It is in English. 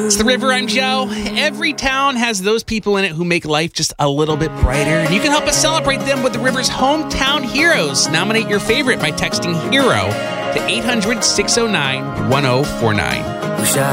It's The River, I'm Joe. Every town has those people in it who make life just a little bit brighter. And you can help us celebrate them with The River's Hometown Heroes. Nominate your favorite by texting HERO to 800-609-1049.